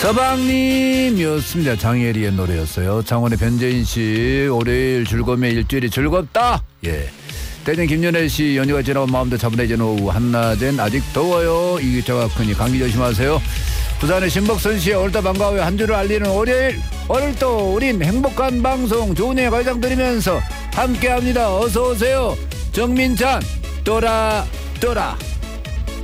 서방님이었습니다. 장혜리의 노래였어요. 창원의 변재인씨 월요일 즐거움의 일주일이 즐겁다. 예. 대전 김연애씨 연휴가 지나고 마음도 차분해진 오후 한낮엔 아직 더워요. 이기차가 크니 감기 조심하세요. 부산의 신복선씨 오늘도 반가워요. 한 주를 알리는 월요일 오늘도 우린 행복한 방송 좋은 애 가장 드리면서 함께합니다. 어서오세요. 정민찬 또라